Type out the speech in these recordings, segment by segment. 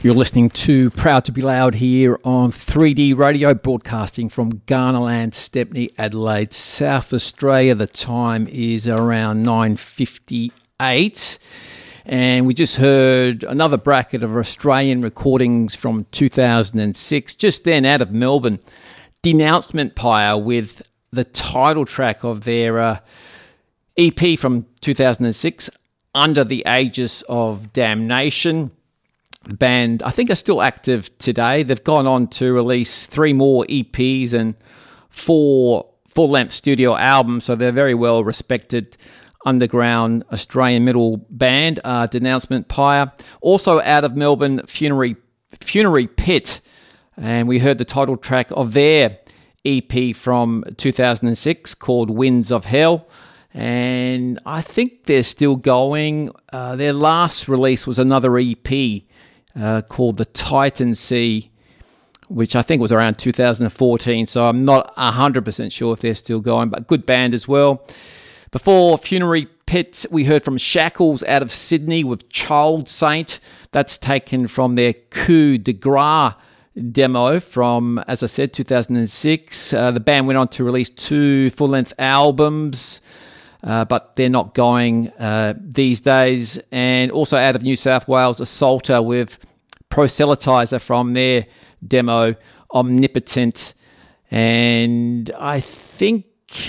You're listening to Proud to be Loud here on 3D Radio, broadcasting from Garnerland, Stepney, Adelaide, South Australia. The time is around 9:58, and we just heard another bracket of Australian recordings from 2006. Just then, out of Melbourne, Denouncement Pyre with the title track of their EP from 2006, Under the Aegis of Damnation. The band, I think, are still active today. They've gone on to release 3 more EPs and 4 full-length studio albums, so they're a very well-respected underground Australian metal band, Denouncement Pyre. Also out of Melbourne, Funerary Pit, and we heard the title track of their EP from 2006 called Winds of Hell, and I think they're still going. Their last release was another EP called The Titan Sea, which I think was around 2014, so I'm not 100% sure if they're still going, but good band as well. Before Funerary Pit, we heard from Shackles out of Sydney with Child Saint. That's taken from their Coup de Grace demo from, as I said, 2006. The band went on to release 2 full-length albums, but they're not going these days. And also out of New South Wales, Assaulter with Proselytizer from their demo, Omnipotent. And I think,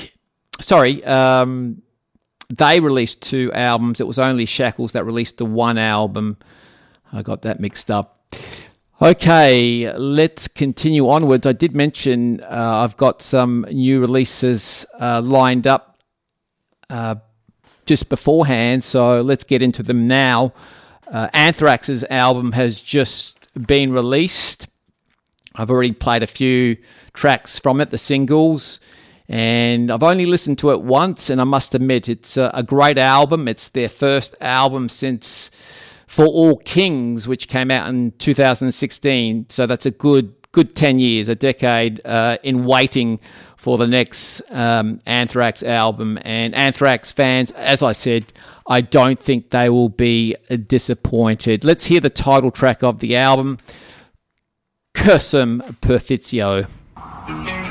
they released 2 albums. It was only Shackles that released the 1 album. I got that mixed up. Okay, let's continue onwards. I did mention I've got some new releases lined up just beforehand, so let's get into them now. Anthrax's album has just been released. I've already played a few tracks from it, the singles, and I've only listened to it once, and I must admit it's a great album. It's their first album since For All Kings, which came out in 2016, so that's a good 10 years, a decade in waiting for the next Anthrax album. And Anthrax fans, as I said, I don't think they will be disappointed. Let's hear the title track of the album, Cursum Perfectio.